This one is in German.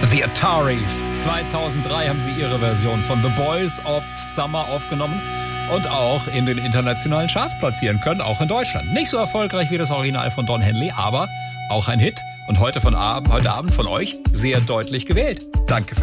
The Ataris. 2003 haben sie ihre Version von The Boys of Summer aufgenommen und auch in den internationalen Charts platzieren können, auch in Deutschland. Nicht so erfolgreich wie das Original von Don Henley, aber auch ein Hit. Und heute Abend von euch sehr deutlich gewählt. Danke fürs